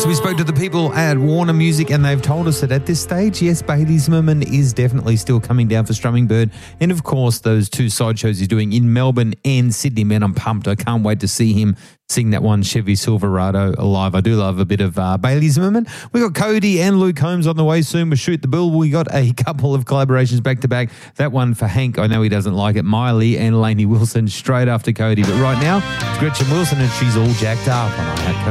So we spoke to the people at Warner Music and they've told us that at this stage, yes, Bailey Zimmerman is definitely still coming down for Strumming Bird. And of course, those two side shows he's doing in Melbourne and Sydney. Man, I'm pumped. I can't wait to see him sing that one Chevy Silverado live. I do love a bit of Bailey Zimmerman. We got Cody and Luke Holmes on the way soon with Shoot the Bill. We got a couple of collaborations back to back. That one for Hank, I know he doesn't like it. Miley and Lainey Wilson straight after Cody. But right now, it's Gretchen Wilson and she's all jacked up on iHeart